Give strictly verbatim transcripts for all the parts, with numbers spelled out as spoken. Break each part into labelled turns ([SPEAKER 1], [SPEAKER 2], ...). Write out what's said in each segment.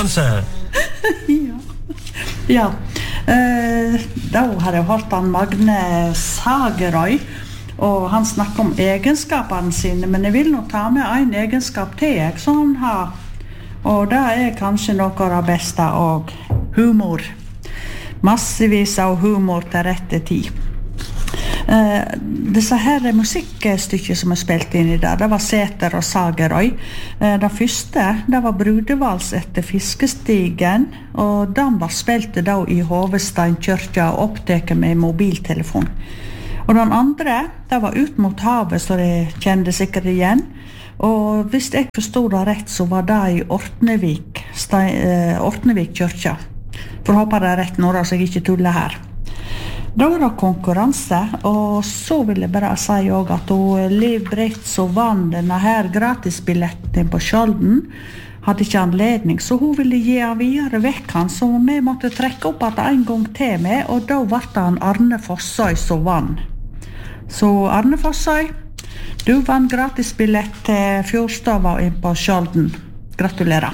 [SPEAKER 1] seg.
[SPEAKER 2] Ja. Ja. Eh, da har jeg hørt han Magne Sagerøy, og han snakker om egenskapene sine, men jeg vil nå ta med en egenskap til jeg, som han har. Og det er kanskje noe av det beste, og humor. Massevis av humor til rette tid. Uh, disse her musikkstykker som er spilt inn i det, det var Sæter og Sagerøy. Uh, det første, det var Brudevals etter Fiskestigen, og den var spilt da i Hovesteinkirka og opptaket med mobiltelefon. Og den andre, det var Ut mot havet, så de kjente sikkert igjen. Og hvis jeg forstod det rett, så var det i Ortnevik, Stein, uh, Ortnevik kyrkja. For å håpe det er rett nå, så jeg ikke tuller her. Da var det konkurranse, og så vil jeg bare si også at hun, Liv Britt, som vann denne her gratisbilletten på Skjolden, hadde ikke anledning, så hun ville gi han videre vekk han, så vi måtte trekke opp at en gang til med, og da var det han Arne Fossøy som vann. Så Arne Fossøy, du vann gratisbillett til Fjordstava inn på Skjolden. Gratulerer.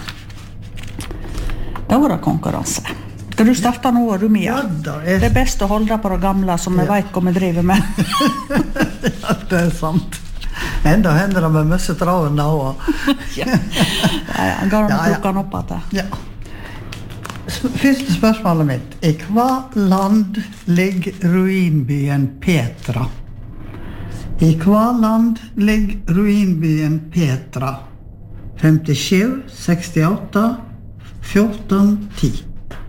[SPEAKER 2] Da var det konkurranse. Skal du starte nå, Rumia?
[SPEAKER 3] Ja, da er...
[SPEAKER 2] Det er best å holde på det gamle som vi ja. vet hva vi driver med.
[SPEAKER 3] Ja, det er sant. Men da hender det med mye traven da også.
[SPEAKER 2] Ja, jeg går om klokken opp at det.
[SPEAKER 3] Ja. Første spørsmålet mitt. I hva land ligger ruinbyen Petra? I hva land ligger ruinbyen Petra? femtisju, sekstiåtte, fjorten, ti.